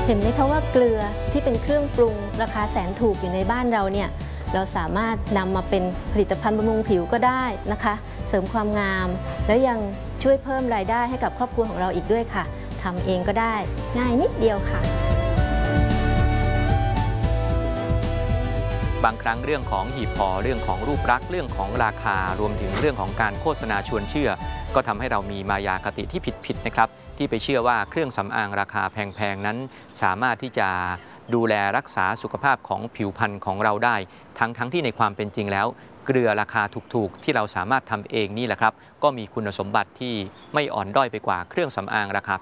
เห็นไหมคะว่าเกลือที่เป็นเครื่องปรุงราคาแสนถูกอยู่ในบ้านเราเนี่ยเราสามารถนำมาเป็นผลิตภัณฑ์บำรุงผิวก็ได้นะคะเสริมความงามแล้วยังช่วยเพิ่มรายได้ให้กับครอบครัวของเราอีกด้วยค่ะทำเองก็ได้ง่ายนิดเดียวค่ะบางครั้งเรื่องของหีบห่อเรื่องของรูปลักษณ์เรื่องของราคารวมถึงเรื่องของการโฆษณาชวนเชื่อก็ทำให้เรามีมายาคติที่ผิดนะครับที่ไปเชื่อว่าเครื่องสำอางราคาแพงๆนั้นสามารถที่จะดูแลรักษาสุขภาพของผิวพรรณของเราได้ทั้งที่ในความเป็นจริงแล้วเกลือราคาถูกๆที่เราสามารถทำเองนี่แหละครับก็มีคุณสมบัติที่ไม่อ่อนด้อยไปกว่าเครื่องสำอางราคา